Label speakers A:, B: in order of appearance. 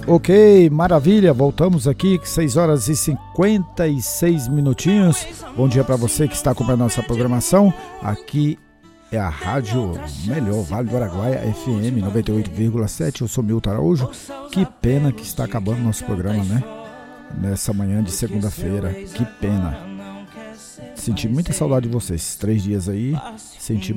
A: Ok, maravilha, voltamos aqui, 6 horas e 56 minutinhos. Bom dia para você que está acompanhando nossa programação. Aqui é a Rádio Melhor, Vale do Araguaia, FM 98,7. Eu sou Milton Araújo. Que pena que está acabando nosso programa, né? Nessa manhã de segunda-feira, que pena. Senti muita saudade de vocês, esses 3 dias aí, senti